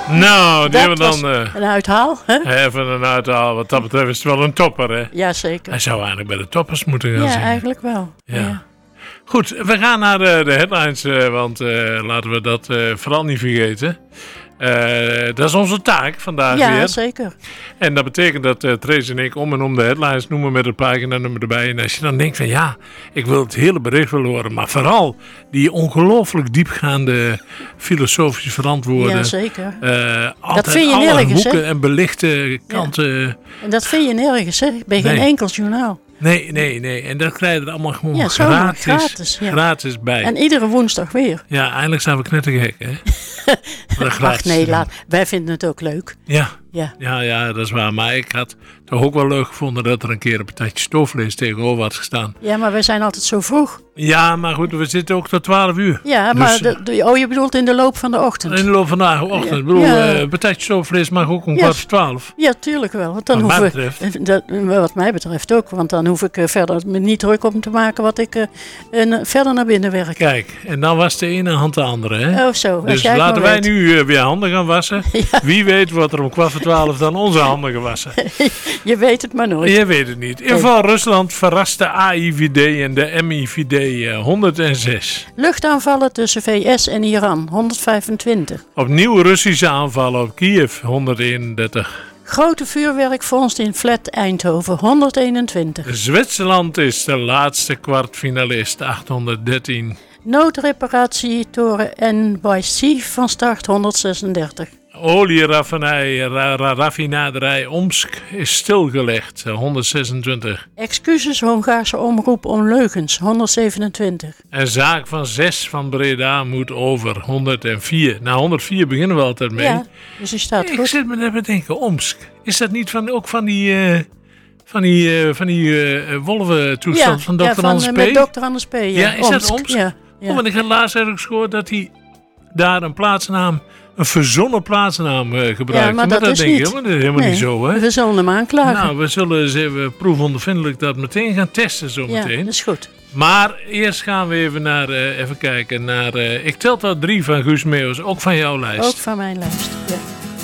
Nou, die hebben we Dat dan... was een uithaal, hè? Even een uithaal. Wat dat betreft is het wel een topper, hè? Ja, zeker. Hij zou eigenlijk bij de toppers moeten gaan Ja, zingen. eigenlijk wel. Ja. Goed, we gaan naar de headlines, want laten we dat vooral niet vergeten. Dat is onze taak vandaag Ja, weer. zeker. En dat betekent dat Trace en ik om en om de headlines noemen met het paginanummer erbij. En als je dan denkt van ja, ik wil het hele bericht wel horen. Maar vooral die ongelooflijk diepgaande filosofische verantwoorden. Ja, zeker. Altijd Dat vind je alle nergens, hoeken hè? en belichte kanten. En dat vind je nergens, hè? Bij geen Nee. enkel journaal. Nee. En dat krijg je er allemaal gewoon Ja, zomaar gratis gratis, bij. En iedere woensdag weer. Ja, eindelijk zijn we knettergek, hè? Ach nee, wij vinden het ook leuk. Ja, dat is waar. Maar ik had toch ook wel leuk gevonden dat er een keer een patatje stoofvlees tegenover had gestaan. Ja, maar wij zijn altijd zo vroeg. Ja, maar goed, we zitten ook tot 12 uur. Ja, Dus, maar je bedoelt in de loop van de ochtend. in de loop van de ochtend. Ja. Ik bedoel, Ja. patatje stoofvlees mag ook om Ja. 11:45. Ja, tuurlijk wel. Want dan Wat mij hoeven wat mij betreft ook. Want dan hoef ik verder me niet druk om te maken wat ik verder naar binnen werk. Kijk, en dan was de ene hand de andere, hè? Oh zo, als Dus jij het laten maar wij weet. nu weer handen gaan wassen. Ja. Wie weet wordt er om 11:45 dan onze handen gewassen. Je weet het maar nooit. Je weet het niet. In ieder geval, Rusland verrast de AIVD en de MIVD 106. Luchtaanvallen tussen VS en Iran, 125. Opnieuw Russische aanvallen op Kiev, 131. Grote vuurwerkvondst in Flat Eindhoven, 121. Zwitserland is de laatste kwartfinalist, 813. Noodreparatietoren NYC van start, 136. Olieraffinaderij Omsk is stilgelegd, 126. Excuses Hongaarse omroep om leugens, 127. En zaak van 6 van Breda moet over, 104. Nou, 104 beginnen we altijd mee. Ja, dus die staat Ik goed. zit me net te denken, Omsk. Is dat niet ook van die wolventoestand van Dr. Anders P? Met Dr. Anders P. Ja, is dat Omsk? Ja, ja. Want ik had laatst ergens gehoord dat hij daar een verzonnen plaatsnaam gebruikt. Ja, maar dat is denk niet. ik, maar dat is helemaal niet zo, hè? We zullen hem aanklagen. Nou, we zullen eens even proefondervindelijk dat meteen gaan testen zo ja, meteen. dat is goed. Maar eerst gaan we even kijken naar... ik tel tot 3 van Guus Meeuwis, ook van jouw lijst. Ook van mijn lijst. Ja.